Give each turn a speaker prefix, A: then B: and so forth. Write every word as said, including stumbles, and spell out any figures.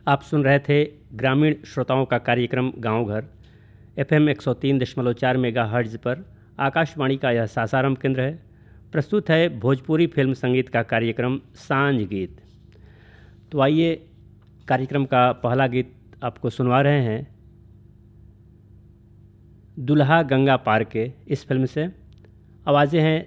A: आप सुन रहे थे ग्रामीण श्रोताओं का कार्यक्रम गांव घर एफएम एक सौ तीन दशमलव चार मेगा हर्ट्ज पर आकाशवाणी का यह सासाराम केंद्र है। प्रस्तुत है भोजपुरी फिल्म संगीत का कार्यक्रम सांझ गीत। तो आइए कार्यक्रम का पहला गीत आपको सुनवा रहे हैं दुल्हा गंगा पार के, इस फिल्म से। आवाज़ें हैं